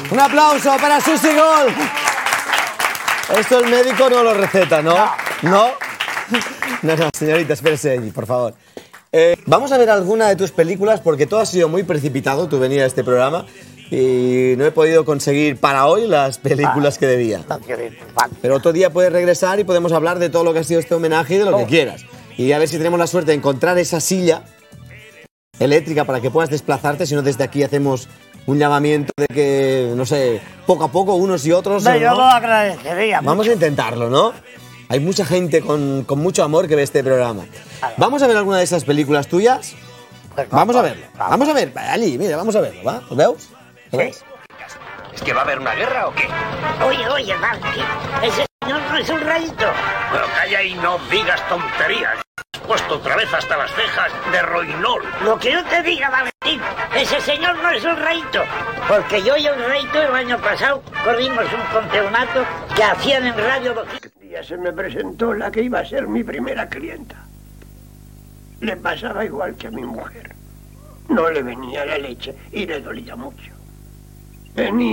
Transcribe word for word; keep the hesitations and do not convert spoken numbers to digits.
Un aplauso para Susi Gold. Esto el médico no lo receta, ¿no? ¿No? No, no, señorita, espérese allí, por favor. Eh, vamos a ver alguna de tus películas porque todo ha sido muy precipitado, tu venida a este programa, y no he podido conseguir para hoy las películas que debía. Pero otro día puedes regresar y podemos hablar de todo lo que ha sido este homenaje y de lo que quieras. Y a ver si tenemos la suerte de encontrar esa silla eléctrica para que puedas desplazarte, si no desde aquí hacemos un llamamiento de que, no sé, poco a poco unos y otros... No, ¿no? yo lo agradecería. Vamos mucho. a intentarlo, ¿no? Hay mucha gente con, con mucho amor que ve este programa. ¿Vamos a ver alguna de esas películas tuyas? Pues Vamos a verlo. Vamos a ver, allí, mira, vamos a verlo, ¿va? ¿Lo veus? ¿Lo ves? ¿Es que va a haber una guerra o qué? Oye, oye, Valentín, ese señor no es un rayito. Pero calla y no digas tonterías. Has puesto otra vez hasta las cejas de roinol. Lo que yo te diga, Valentín, ese señor no es un rayito. Porque yo y el rayito el año pasado corrimos un campeonato que hacían en Radio Loquillo. Un día se me presentó la que iba a ser mi primera clienta. Le pasaba igual que a mi mujer. No le venía la leche y le dolía mucho. Venía